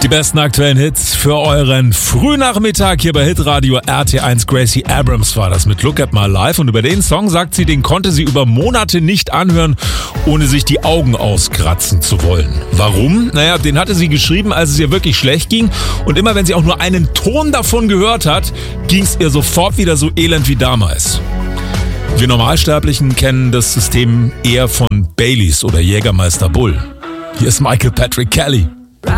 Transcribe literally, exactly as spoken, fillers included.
besten aktuellen Hits für euren Frühnachmittag hier bei Hitradio R T eins. Gracie Abrams war das mit Look at My Life. Und über den Song sagt sie, den konnte sie über Monate nicht anhören, ohne sich die Augen auskratzen zu wollen. Warum? Naja, den hatte sie geschrieben, als es ihr wirklich schlecht ging. Und immer wenn sie auch nur einen Ton davon gehört hat, ging es ihr sofort wieder so elend wie damals. Wir Normalsterblichen kennen das System eher von Baileys oder Jägermeister Bull. Hier ist Michael Patrick Kelly.